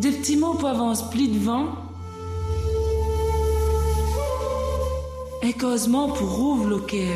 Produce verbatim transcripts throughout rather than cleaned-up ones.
Des petits mots peuvent en split devant. Et causement pour ouvre le cœur.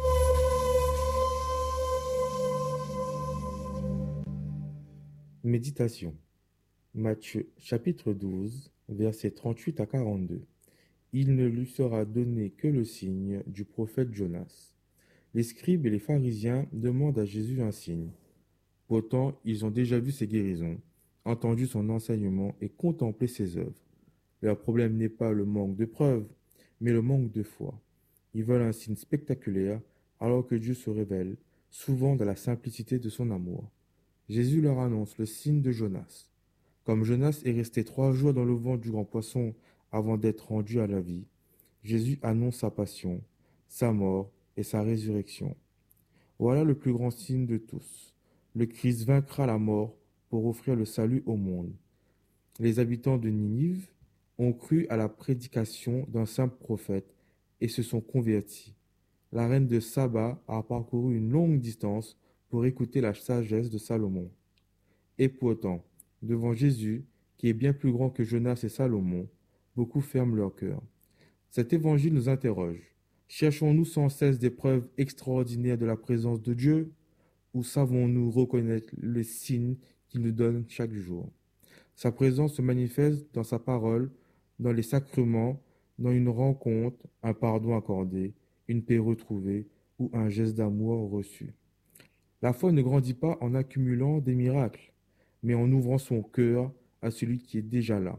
Méditation. Matthieu chapitre douze, versets trente-huit à quarante-deux. Il ne lui sera donné que le signe du prophète Jonas. Les scribes et les pharisiens demandent à Jésus un signe. Pourtant, ils ont déjà vu ses guérisons, entendu son enseignement et contemplé ses œuvres. Leur problème n'est pas le manque de preuves, mais le manque de foi. Ils veulent un signe spectaculaire, alors que Dieu se révèle, souvent dans la simplicité de son amour. Jésus leur annonce le signe de Jonas. Comme Jonas est resté trois jours dans le ventre du grand poisson avant d'être rendu à la vie, Jésus annonce sa passion, sa mort et sa résurrection. Voilà le plus grand signe de tous. Le Christ vaincra la mort pour offrir le salut au monde. Les habitants de Ninive ont cru à la prédication d'un simple prophète et se sont convertis. La reine de Saba a parcouru une longue distance pour écouter la sagesse de Salomon. Et pourtant, devant Jésus, qui est bien plus grand que Jonas et Salomon, beaucoup ferment leur cœur. Cet évangile nous interroge. Cherchons-nous sans cesse des preuves extraordinaires de la présence de Dieu, ou savons-nous reconnaître les signes qu'il nous donne chaque jour? Sa présence se manifeste dans sa parole, dans les sacrements, dans une rencontre, un pardon accordé, une paix retrouvée ou un geste d'amour reçu. La foi ne grandit pas en accumulant des miracles, mais en ouvrant son cœur à celui qui est déjà là.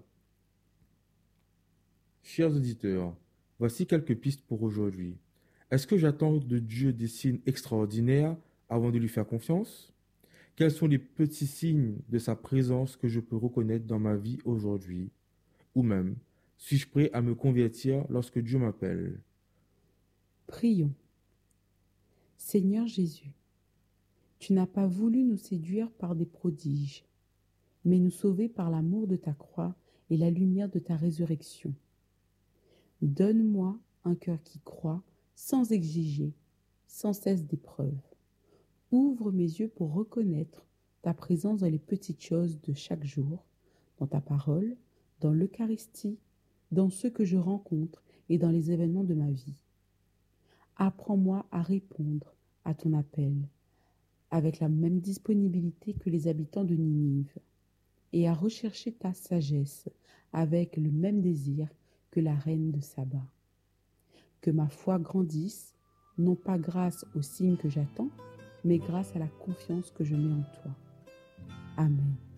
Chers auditeurs, voici quelques pistes pour aujourd'hui. Est-ce que j'attends de Dieu des signes extraordinaires avant de lui faire confiance? Quels sont les petits signes de sa présence que je peux reconnaître dans ma vie aujourd'hui? Ou même, suis-je prêt à me convertir lorsque Dieu m'appelle? Prions. Seigneur Jésus, tu n'as pas voulu nous séduire par des prodiges, mais nous sauver par l'amour de ta croix et la lumière de ta résurrection. Donne-moi un cœur qui croit sans exiger, sans cesse d'épreuves. Ouvre mes yeux pour reconnaître ta présence dans les petites choses de chaque jour, dans ta parole, dans l'Eucharistie, dans ceux que je rencontre et dans les événements de ma vie. Apprends-moi à répondre à ton appel avec la même disponibilité que les habitants de Ninive et à rechercher ta sagesse avec le même désir que la reine de Saba. Que ma foi grandisse, non pas grâce aux signes que j'attends, mais grâce à la confiance que je mets en toi. Amen.